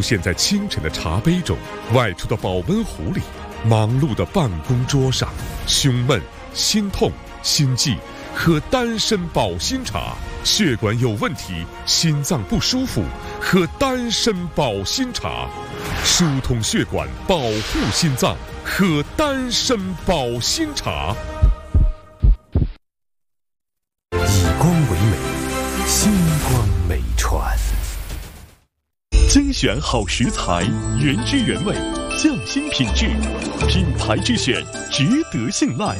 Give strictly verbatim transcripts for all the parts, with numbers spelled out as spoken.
现在清晨的茶杯中，外出的保温壶里，忙碌的办公桌上，胸闷、心痛、心悸，喝丹参保心茶；血管有问题，心脏不舒服，喝丹参保心茶；疏通血管，保护心脏，喝丹参保心茶。 以光为美，星光美传。 精选好食材，原汁原味，匠心品质，品牌之选，值得信赖。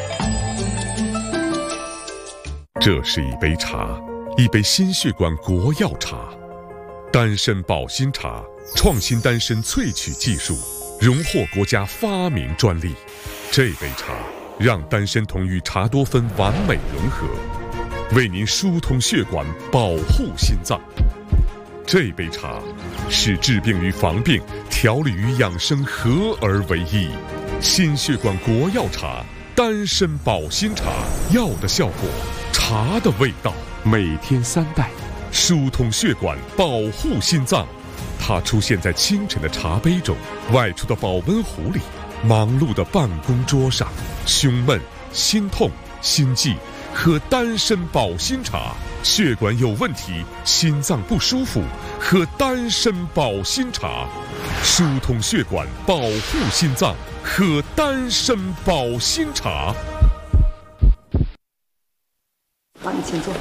这是一杯茶，一杯心血管国药茶，丹参保心茶，创新丹参萃取技术，荣获国家发明专利。这杯茶让丹参同与茶多酚完美融合，为您疏通血管，保护心脏。这杯茶是治病与防病、调理与养生合而为一。心血管国药茶，丹参保心茶，药的效果，茶的味道，每天三袋，疏通血管，保护心脏。它出现在清晨的茶杯中，外出的保温壶里，忙碌的办公桌上，胸闷、心痛、心悸，喝丹参保心茶；血管有问题，心脏不舒服，喝丹参保心茶；疏通血管，保护心脏，喝丹参保心茶。 好，你请坐。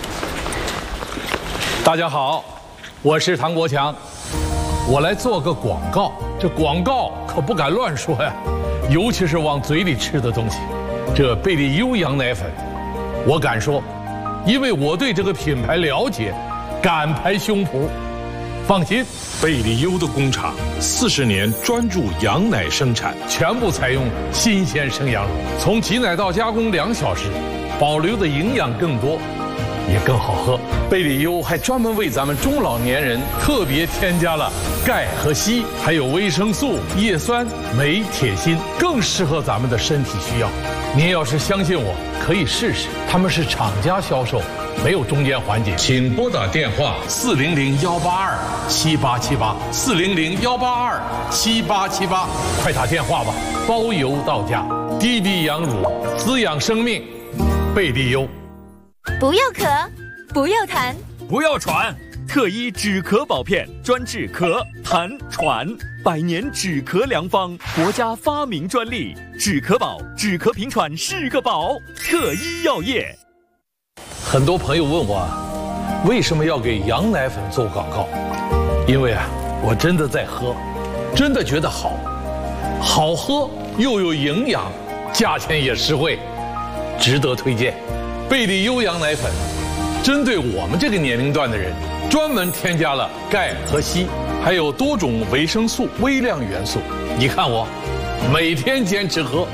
大家好，我是唐国强，我来做个广告。这广告可不敢乱说呀，尤其是往嘴里吃的东西。这贝利优羊奶粉，我敢说，因为我对这个品牌了解，敢拍胸脯。放心， 贝利优的工厂四十年专注羊奶生产， 全部采用新鲜生羊乳，从挤奶到加工两小时，保留的营养更多，也更好喝。贝利优还专门为咱们中老年人特别添加了钙和硒，还有维生素、叶酸、镁、铁、锌，更适合咱们的身体需要。您要是相信我，可以试试。他们是厂家销售，没有中间环节。请拨打电话四零零幺八二七八七八四零零幺八二七八七八，快打电话吧，包邮到家。低低羊乳，滋养生命，贝利优。 不要咳，不要痰， 不要喘，特医止咳宝片，专治咳、痰、喘，百年止咳良方，国家发明专利。止咳宝，止咳平喘是个宝。特医药业。 很多朋友问我，为什么要给羊奶粉做广告？因为啊，我真的在喝，真的觉得好，好喝又有营养，价钱也实惠，值得推荐。贝利优羊奶粉针对我们这个年龄段的人，专门添加了钙和硒，还有多种维生素、微量元素。你看我，每天坚持喝。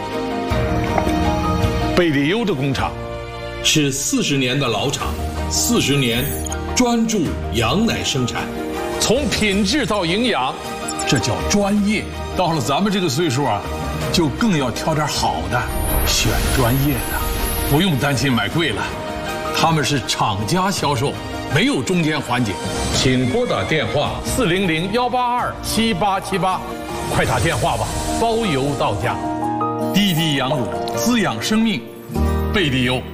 贝利优的工厂是四十年的老厂，四十年专注羊奶生产，从品质到营养，这叫专业。到了咱们这个岁数啊，就更要挑点好的，选专业的。不用担心买贵了，他们是厂家销售，没有中间环节。请拨打电话四零零幺八二七八七八，快打电话吧，包邮到家。低低羊乳，滋养生命，贝利优。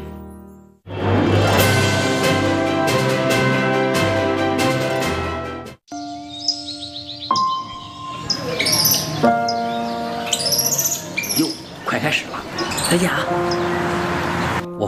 哟，快开始了！大家。